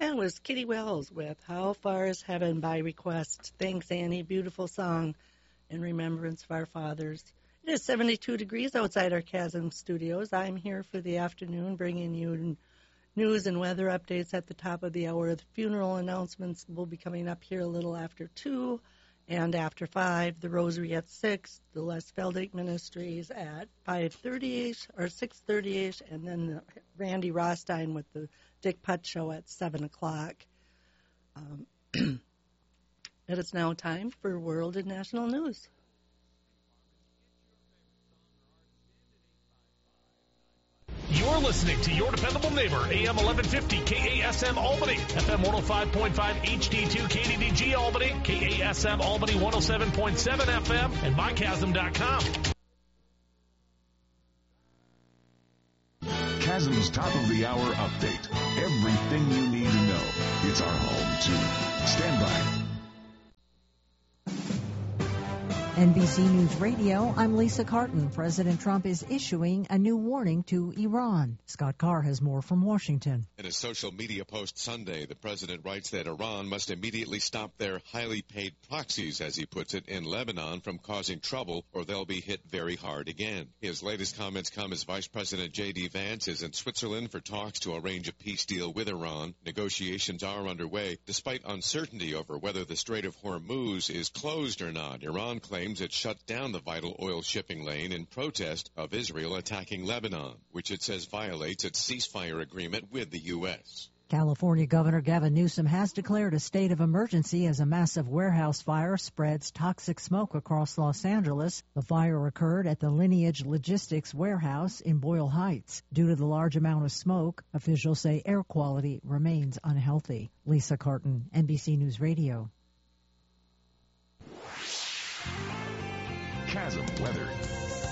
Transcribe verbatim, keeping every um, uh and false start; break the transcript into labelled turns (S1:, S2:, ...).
S1: That was Kitty Wells with How Far Is Heaven by Request. Thanks, Annie. Beautiful song in remembrance of our fathers. It is seventy-two degrees outside our Chasm studios. I'm here for the afternoon bringing you news and weather updates at the top of the hour. The funeral announcements will be coming up here a little after two and after five. The Rosary at six, the Les Feldick Ministries at five thirty-ish or six thirty-ish, and then the Randy Rostein with the Dick Putt Show at seven o'clock. Um, it is now time for World and National News.
S2: You're listening to your dependable neighbor, A M eleven fifty K A S M Albany, F M one oh five point five H D two K D D G Albany, K A S M Albany one oh seven point seven F M, and my chasm dot com.
S3: Chasm's top of the hour update. Everything you need to know. It's our home, too. Stand by.
S4: N B C News Radio, I'm Lisa Carton. President Trump is issuing a new warning to Iran. Scott Carr has more from Washington.
S5: In a social media post Sunday, the president writes that Iran must immediately stop their highly paid proxies, as he puts it, in Lebanon from causing trouble, or they'll be hit very hard again. His latest comments come as Vice President J D. Vance is in Switzerland for talks to arrange a peace deal with Iran. Negotiations are underway, despite uncertainty over whether the Strait of Hormuz is closed or not. Iran claims it shut down the vital oil shipping lane in protest of Israel attacking Lebanon, which it says violates its ceasefire agreement with the U S.
S4: California Governor Gavin Newsom has declared a state of emergency as a massive warehouse fire spreads toxic smoke across Los Angeles. The fire occurred at the Lineage Logistics warehouse in Boyle Heights. Due to the large amount of smoke, officials say air quality remains unhealthy. Lisa Carton, N B C News Radio.
S3: Chasm weather.